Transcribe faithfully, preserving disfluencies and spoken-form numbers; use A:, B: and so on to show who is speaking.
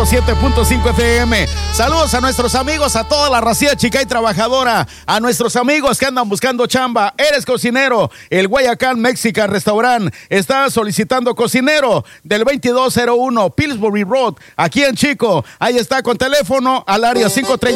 A: siete punto cinco F M. Saludos a nuestros amigos, a toda la racía chica y trabajadora, a nuestros amigos que andan buscando chamba. Eres cocinero, el Guayacán Mexican Restaurant está solicitando cocinero del veintidós cero uno Pillsbury Road, aquí en Chico. Ahí está con teléfono al área cinco tres